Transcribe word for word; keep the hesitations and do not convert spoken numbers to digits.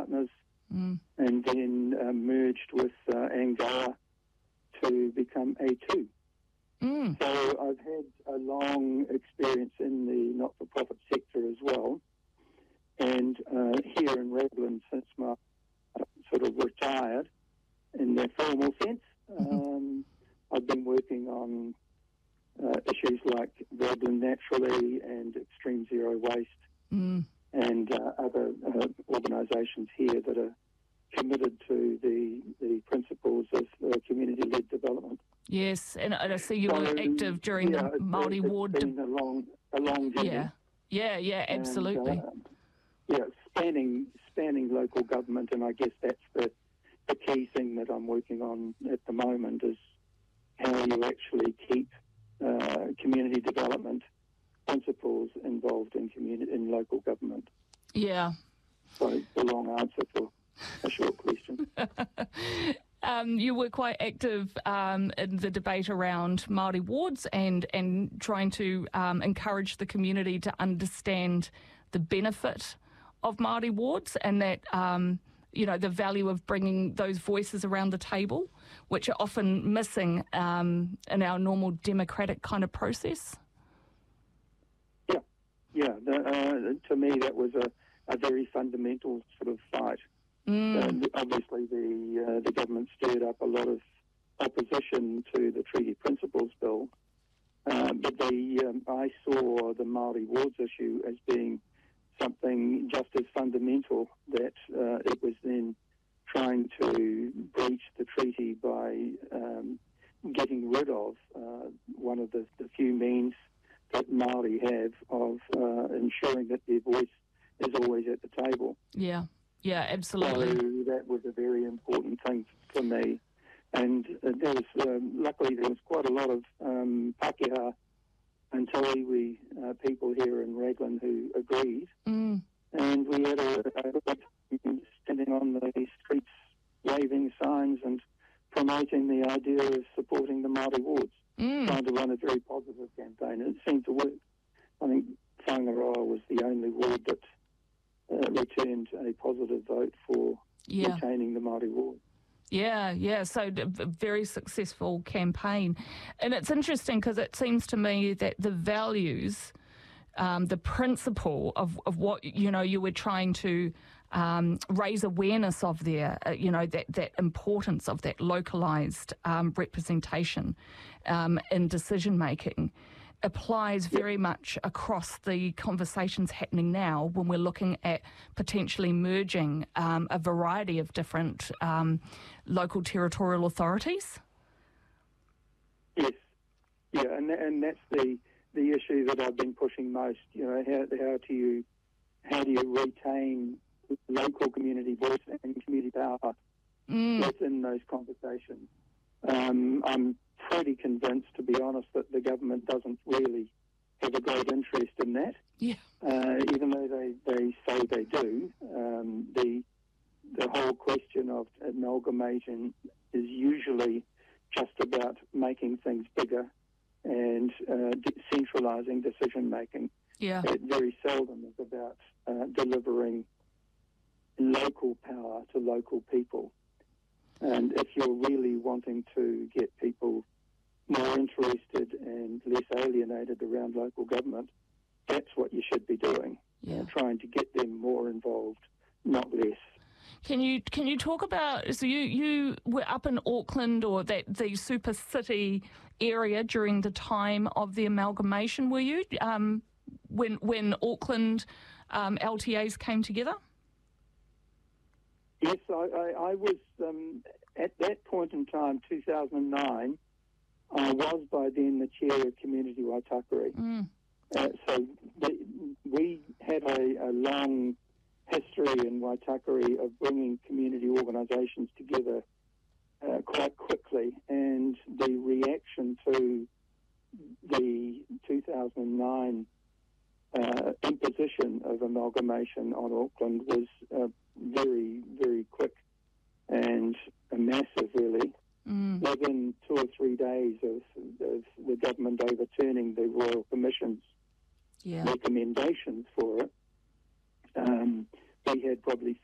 partners, mm. and then uh, merged with uh, Angola to become A two. Mm. So I've had a long experience in the not-for-profit sector as well. And uh, here in Raglan, since my uh, sort of retired in the formal sense, um, I've been working on uh, issues like Raglan Naturally and Extreme Zero Waste Mm. and uh, other uh, organisations here that are committed to the, the principles of uh, community-led development. Yes, and I see you So, were active during yeah, the Māori it's Ward. been a long, a long journey. Yeah, yeah, yeah, absolutely. And, uh, yeah, spanning spanning local government, and I guess that's the the key thing that I'm working on at the moment is how you actually keep uh, community development principles involved in community in local government. Yeah. So the long answer for a short question. Um, you were quite active um, in the debate around Māori wards and, and trying to um, encourage the community to understand the benefit of Māori wards and that, um, you know, the value of bringing those voices around the table, which are often missing um, in our normal democratic kind of process. Yeah, yeah. The, uh, to me, that was a, a very fundamental sort of fight. Mm. Uh, obviously, the uh, the government stirred up a lot of opposition to the Treaty Principles Bill, uh, but the um, I saw the Māori wards issue as being something just as fundamental that uh, it was then trying to breach the treaty by um, getting rid of uh, one of the, the few means that Māori have of uh, ensuring that their voice is always at the table. Yeah. Yeah, absolutely. So that was a very important thing for me. And uh, there was, um, luckily there was quite a lot of um, Pākehā and Te Iwi uh, people here in Raglan who agreed. Mm. And we had a, a standing on the streets, waving signs and promoting the idea of supporting the Māori wards, Mm. trying to run a very positive campaign. And it seemed to work. I think Whangaroa was the only ward that Uh, returned a positive vote for Yeah. retaining the Māori ward. Yeah, yeah, so a very successful campaign. And it's interesting because it seems to me that the values, um, the principle of, of what, you know, you were trying to um, raise awareness of there, uh, you know, that, that importance of that localised um, representation um, in decision-making applies very much across the conversations happening now when we're looking at potentially merging um, a variety of different um, local territorial authorities. Yes, yeah, and and that's the the issue that I've been pushing most. You know, how how do you how do you retain local community voice and community power Mm. within those conversations? Um, I'm pretty convinced, to be honest, that the government doesn't really have a great interest in that. Yeah. Uh, even though they, they say they do, um, the the whole question of amalgamation is usually just about making things bigger and uh, de- centralising decision making. Yeah. It very seldom is about uh, delivering local power to local people. And if you're really wanting to get people more interested and less alienated around local government, that's what you should be doing. Yeah. Uh, trying to get them more involved, not less. Can you can you talk about, so you, you were up in Auckland or that the super city area during the time of the amalgamation, were you, um, when, when Auckland um, L T As came together? Yes, I, I, I was, um, at that point in time, two thousand nine, I was by then the chair of Community Waitakere. Mm. Uh, so the, we had a, a long history in Waitakere of bringing community organisations together uh, quite quickly, and the reaction to the two thousand nine uh, imposition of amalgamation on Auckland was uh, very, very quick and massive, really. Mm. Within two or three days of, of the government overturning the Royal Commission's Yeah. recommendations for it, um, we had probably